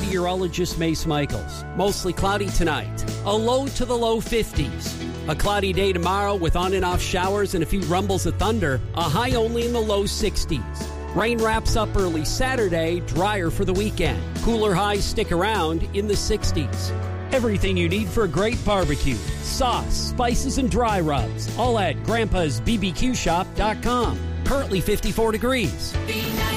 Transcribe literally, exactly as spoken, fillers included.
meteorologist Mace Michaels. Mostly cloudy tonight. A low to the low fifties. A cloudy day tomorrow with on and off showers and a few rumbles of thunder. A high only in the low sixties. Rain wraps up early Saturday, drier for the weekend. Cooler highs stick around in the sixties. Everything you need for a great barbecue. Sauce, spices, and dry rubs. All at grandpas b b q shop dot com. Currently fifty-four degrees.